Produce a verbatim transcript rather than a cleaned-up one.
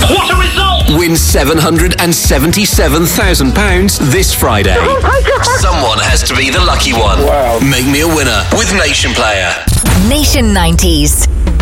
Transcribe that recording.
What a result! Win seven hundred seventy-seven thousand pounds this Friday. Oh my God. Someone has to be the lucky one. Wow. Make me a winner with Nation Player. Nation nineties.